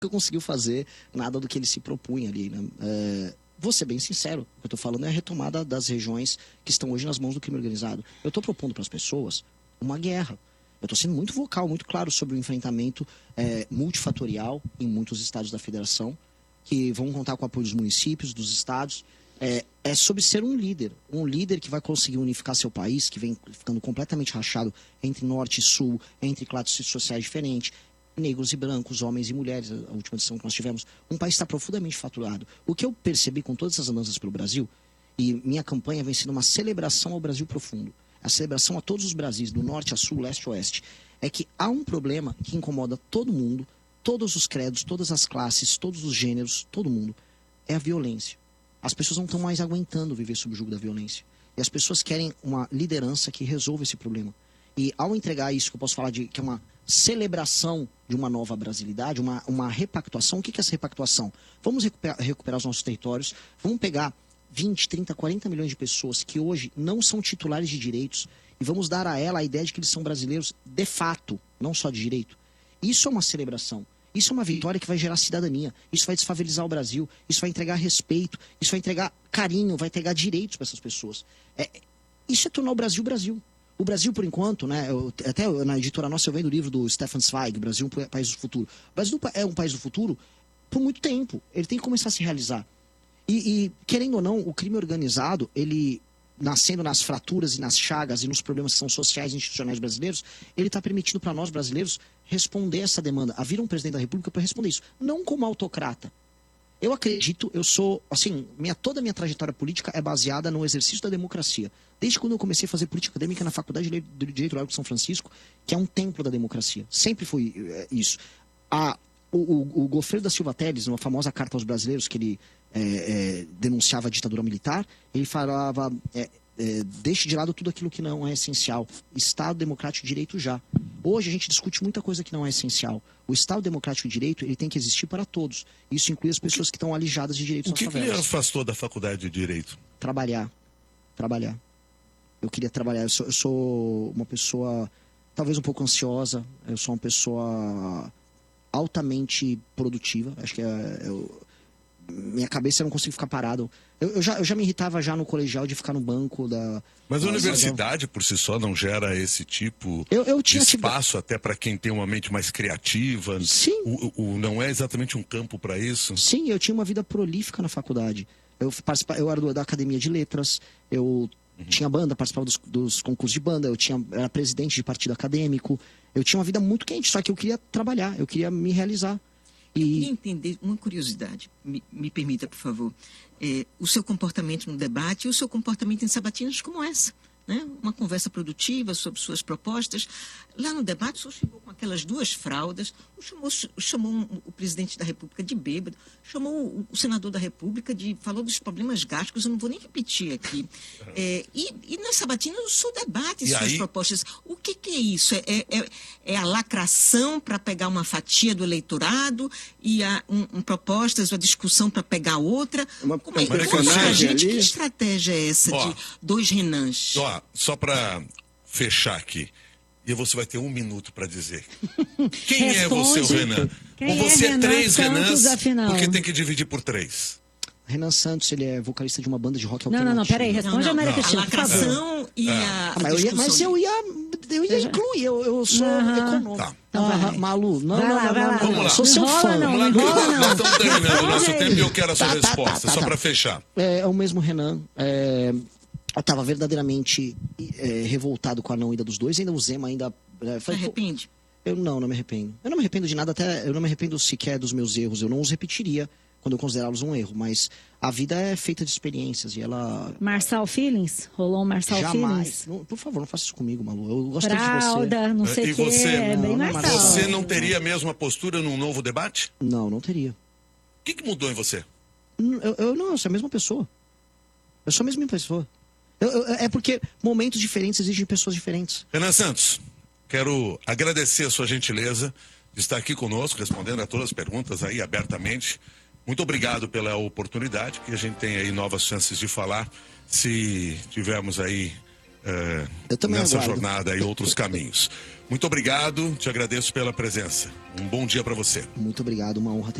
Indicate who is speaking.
Speaker 1: conseguiu fazer nada do que ele se propunha ali, né? Vou ser bem sincero, o que eu estou falando é a retomada das regiões que estão hoje nas mãos do crime organizado. Eu estou propondo para as pessoas uma guerra. Eu estou sendo muito vocal, muito claro sobre o enfrentamento multifatorial em muitos estados da federação, que vão contar com o apoio dos municípios, dos estados. É sobre ser um líder que vai conseguir unificar seu país, que vem ficando completamente rachado entre norte e sul, entre classes sociais diferentes, negros e brancos, homens e mulheres, a última edição que nós tivemos. Um país está profundamente faturado. O que eu percebi com todas essas andanças pelo Brasil, e minha campanha vem sendo uma celebração ao Brasil profundo, a celebração a todos os Brasis, do norte a sul, leste a oeste, é que há um problema que incomoda todo mundo, todos os credos, todas as classes, todos os gêneros, todo mundo, é a violência. As pessoas não estão mais aguentando viver sob o jugo da violência. E as pessoas querem uma liderança que resolva esse problema. E ao entregar isso, que eu posso falar que é uma celebração de uma nova brasilidade, uma repactuação. O que é essa repactuação? Vamos recuperar os nossos territórios, vamos pegar 20, 30, 40 milhões de pessoas que hoje não são titulares de direitos e vamos dar a ela a ideia de que eles são brasileiros de fato, não só de direito. Isso é uma celebração. Isso é uma vitória que vai gerar cidadania. Isso vai desfavelizar o Brasil. Isso vai entregar respeito. Isso vai entregar carinho, vai entregar direitos para essas pessoas. Isso é tornar o Brasil Brasil. O Brasil, por enquanto, né, até na editora nossa eu venho do livro do Stefan Zweig, Brasil, um país do futuro. O Brasil é um país do futuro por muito tempo. Ele tem que começar a se realizar. E querendo ou não, o crime organizado, ele nascendo nas fraturas e nas chagas e nos problemas que são sociais e institucionais brasileiros, ele está permitindo para nós brasileiros responder essa demanda, a vir um presidente da República para responder isso. Não como autocrata. Eu acredito, eu sou, assim, toda a minha trajetória política é baseada no exercício da democracia. Desde quando eu comecei a fazer política acadêmica na Faculdade de Direito Largo de São Francisco, que é um templo da democracia. Sempre foi isso. O Goffredo da Silva Teles, numa famosa carta aos brasileiros, que ele denunciava a ditadura militar, ele falava, deixe de lado tudo aquilo que não é essencial. Estado democrático e direito já. Hoje a gente discute muita coisa que não é essencial. O Estado democrático e direito, ele tem que existir para todos. Isso inclui as pessoas que estão alijadas de direitos nas favelas.
Speaker 2: O que lhe afastou da faculdade de Direito?
Speaker 1: Trabalhar. Eu queria trabalhar. Eu sou uma pessoa talvez um pouco ansiosa. Eu sou uma pessoa altamente produtiva. Acho que minha cabeça eu não consigo ficar parado. Eu já me irritava já no colegial de ficar no banco da...
Speaker 2: Mas a universidade por si só não gera esse tipo de espaço até para quem tem uma mente mais criativa?
Speaker 1: Sim.
Speaker 2: Não é exatamente um campo para isso?
Speaker 1: Sim, eu tinha uma vida prolífica na faculdade. Eu era da Academia de Letras, eu tinha banda, participava dos concursos de banda, era presidente de partido acadêmico. Eu tinha uma vida muito quente, só que eu queria trabalhar, eu queria me realizar.
Speaker 3: Eu queria entender uma curiosidade, me permita, por favor, o seu comportamento no debate e o seu comportamento em sabatinas como essa, né? Uma conversa produtiva sobre suas propostas. Lá no debate, o senhor chegou com aquelas duas fraldas, chamou o presidente da República de bêbado, chamou o senador da República falou dos problemas gástricos, eu não vou nem repetir aqui. E nas sabatinas o senhor debate suas propostas. O que é isso? É a lacração para pegar uma fatia do eleitorado e propostas, a discussão para pegar outra? Que estratégia é essa de dois Renans?
Speaker 2: Só para fechar aqui. E você vai ter 1 minuto para dizer. Quem é você, o Renan? Ou você é 3 Renans, porque tem que dividir por 3.
Speaker 1: Renan Santos, ele é vocalista de uma banda de rock alternativo.
Speaker 4: Não, peraí, responde a Maria Cristina.
Speaker 3: A lacração e a
Speaker 1: mas eu ia incluir, eu sou econômico.
Speaker 2: Tá.
Speaker 1: Malu, não.
Speaker 2: Vamos lá.
Speaker 1: Sou seu fã.
Speaker 2: Vamos lá, nós estamos terminando o nosso tempo e eu quero a sua resposta, só para fechar.
Speaker 1: É o mesmo Renan. Eu estava verdadeiramente revoltado com a não ida dos dois. Ainda o Zema ainda...
Speaker 3: Você arrepende?
Speaker 1: Eu não me arrependo. Eu não me arrependo de nada, até eu não me arrependo sequer dos meus erros. Eu não os repetiria quando eu considerá-los um erro. Mas a vida é feita de experiências e ela...
Speaker 4: Marçal Feelings? Rolou um Marçal
Speaker 1: Jamais.
Speaker 4: Feelings?
Speaker 1: Por favor, não faça isso comigo, Malu. Eu gosto de você.
Speaker 4: Fralda, não sei o que.
Speaker 2: Você,
Speaker 4: bem Marçal.
Speaker 2: Você não teria a mesma postura num novo debate?
Speaker 1: Não teria.
Speaker 2: O que mudou em você?
Speaker 1: Eu sou a mesma pessoa. Eu sou a mesma pessoa. É porque momentos diferentes exigem pessoas diferentes.
Speaker 2: Renan Santos, quero agradecer a sua gentileza de estar aqui conosco, respondendo a todas as perguntas aí abertamente. Muito obrigado pela oportunidade, que a gente tem aí novas chances de falar, se tivermos aí nessa jornada e outros caminhos. Muito obrigado, te agradeço pela presença. Um bom dia para você.
Speaker 1: Muito obrigado, uma honra ter